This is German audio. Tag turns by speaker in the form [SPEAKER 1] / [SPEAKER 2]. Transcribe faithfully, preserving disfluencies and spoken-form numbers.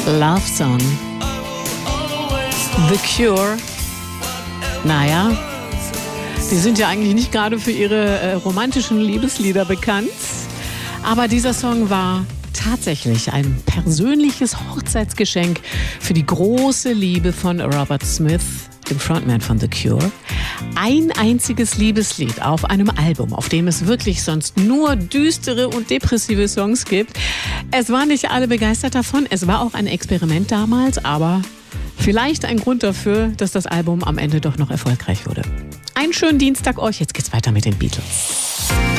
[SPEAKER 1] Love Song. The Cure. Naja, die sind ja eigentlich nicht gerade für ihre äh, romantischen Liebeslieder bekannt. Aber dieser Song war tatsächlich ein persönliches Hochzeitsgeschenk für die große Liebe von Robert Smith, dem Frontman von The Cure. Ein einziges Liebeslied auf einem Album, auf dem es wirklich sonst nur düstere und depressive Songs gibt. Es waren nicht alle begeistert davon. Es war auch ein Experiment damals, aber vielleicht ein Grund dafür, dass das Album am Ende doch noch erfolgreich wurde. Einen schönen Dienstag euch. Jetzt geht's weiter mit den Beatles.